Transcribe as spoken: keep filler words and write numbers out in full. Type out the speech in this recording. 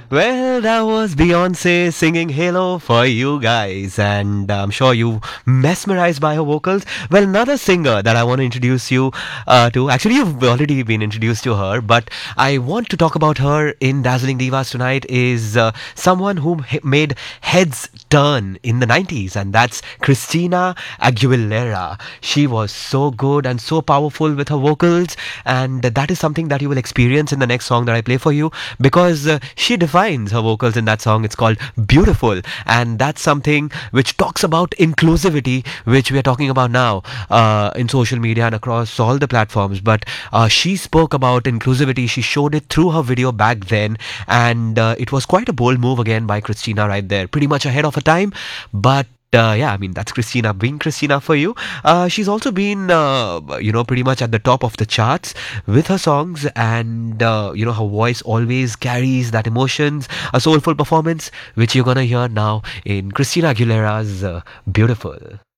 Well, that was Beyonce singing Halo for you guys, and I'm sure you mesmerized by her vocals. Well, another singer that I want to introduce you uh, to, actually, you've already been introduced to her, but I want to talk about her in Dazzling Divas tonight, is uh, someone who h- made heads turn in the nineties, and that's Christina Aguilera. She was so good and so powerful with her vocals, and that is something that you will experience in the next song that I play for you, because uh, she defines her vocals in that song. It's called Beautiful, and that's something which talks about inclusivity, which we are talking about now uh, in social media and across all the platforms. But uh, she spoke about inclusivity. She showed it through her video back then, and uh, it was quite a bold move again by Christina right there, pretty much ahead of her time. But uh, yeah, I mean, that's Christina being Christina for you. Uh, she's also been, uh, you know, pretty much at the top of the charts with her songs, and, uh, you know, her voice always carries that emotions, a soulful performance, which you're gonna hear now in Christina Aguilera's uh, Beautiful.